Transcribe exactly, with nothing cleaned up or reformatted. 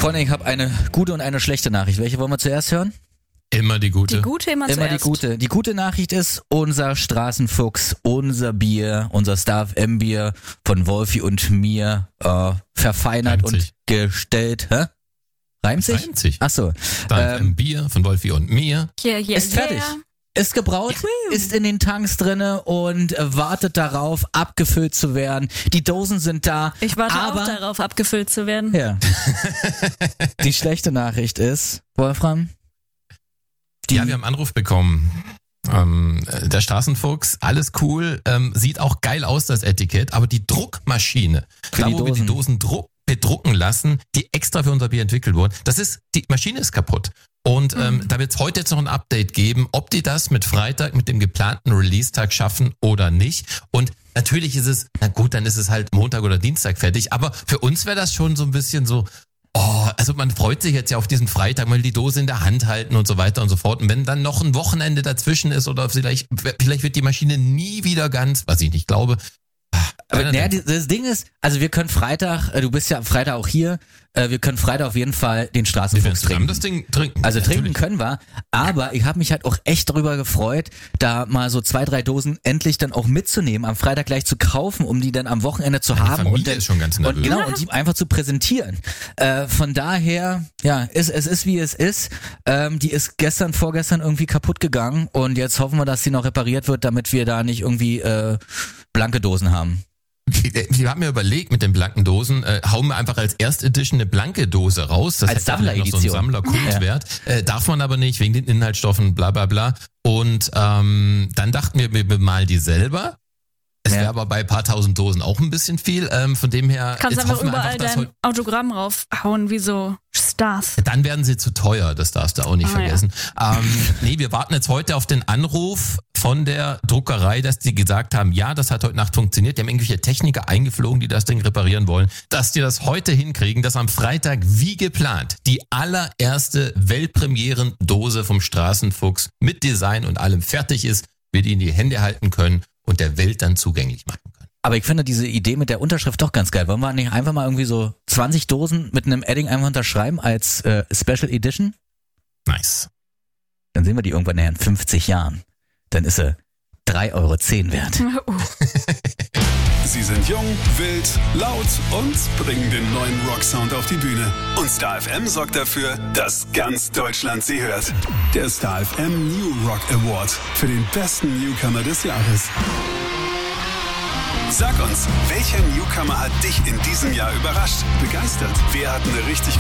Freunde, ich habe eine gute und eine schlechte Nachricht. Welche wollen wir zuerst hören? Immer die gute. Die gute immer, Immer zuerst. die gute. Die gute Nachricht ist, unser Straßenfuchs, unser Bier, unser Star F M Bier von Wolfi und mir äh, verfeinert Reimt und sich. gestellt. Hä? Reimt sich? Reimt sich. Ach so. Dann Ähm, ein Bier von Wolfi und mir. Yeah, yeah, ist fertig. yeah. Ist gebraut, ist in den Tanks drinne und äh, wartet darauf, abgefüllt zu werden. Die Dosen sind da. Ich warte aber, auch darauf, abgefüllt zu werden. Ja. Die schlechte Nachricht ist, Wolfram, die, Ja, wir haben einen Anruf bekommen. Ähm, der Straßenfuchs, alles cool, ähm, sieht auch geil aus, das Etikett, aber die Druckmaschine, Für da die wo wir die Dosen. Dosen druck, bedrucken lassen, die extra für unser Bier entwickelt wurden, das ist, die Maschine ist kaputt. Und ähm, Mhm. da wird es heute jetzt noch ein Update geben, ob die das mit Freitag, mit dem geplanten Release-Tag schaffen oder nicht. Und natürlich ist es, na gut, dann ist es halt Montag oder Dienstag fertig, aber für uns wäre das schon so ein bisschen so, oh, also man freut sich jetzt ja auf diesen Freitag, mal die Dose in der Hand halten und so weiter und so fort. Und wenn dann noch ein Wochenende dazwischen ist oder vielleicht, vielleicht wird die Maschine nie wieder ganz, was ich nicht glaube. aber Äh, naja, die- das Ding ist, also wir können Freitag, äh, du bist ja am Freitag auch hier, äh, wir können Freitag auf jeden Fall den wir werden Straßenfuchs zusammen trinken. das Ding trinken. Also trinken Natürlich. können wir, aber ich habe mich halt auch echt darüber gefreut, da mal so zwei, drei Dosen endlich dann auch mitzunehmen, am Freitag gleich zu kaufen, um die dann am Wochenende zu Die haben Familie und dann, ist schon ganz und nervös. genau und die einfach zu präsentieren. Äh, von daher, ja, es, es ist wie es ist. Ähm, die ist gestern, vorgestern irgendwie kaputt gegangen und jetzt hoffen wir, dass sie noch repariert wird, damit wir da nicht irgendwie äh, blanke Dosen haben. Wir haben mir überlegt, mit den blanken Dosen, äh, hauen wir einfach als Erst Edition eine blanke Dose raus. Das Als hätte vielleicht noch so einen Sammleredition. Sammlerkultwert. Äh, darf man aber nicht, wegen den Inhaltsstoffen, bla bla bla. Und ähm, dann dachten wir, wir bemalen die selber. Es Ja. wäre aber bei ein paar tausend Dosen auch ein bisschen viel. Ähm, von dem her, Kannst jetzt einfach hoffen wir überall einfach, dass dein heute, Autogramm raufhauen, wie so Stars. dann werden sie zu teuer, das darfst du auch nicht Ah, vergessen. Ähm, nee, wir warten jetzt heute auf den Anruf von der Druckerei, dass die gesagt haben, ja, das hat heute Nacht funktioniert. Die haben irgendwelche Techniker eingeflogen, die das Ding reparieren wollen, dass die das heute hinkriegen, dass am Freitag wie geplant die allererste Weltpremieren-Dose vom Straßenfuchs mit Design und allem fertig ist, wir die in die Hände halten können und der Welt dann zugänglich machen können. Aber ich finde diese Idee mit der Unterschrift doch ganz geil. Wollen wir nicht einfach mal irgendwie so zwanzig Dosen mit einem Edding einfach unterschreiben als äh, Special Edition? Nice. Dann sehen wir die irgendwann nachher in fünfzig Jahren. Dann ist sie drei Euro zehn wert. Oh. Sie sind jung, wild, laut und bringen den neuen Rocksound auf die Bühne. Und Star F M sorgt dafür, dass ganz Deutschland sie hört. Der Star F M New Rock Award für den besten Newcomer des Jahres. Sag uns, welcher Newcomer hat dich in diesem Jahr überrascht, begeistert? Wer hat eine richtig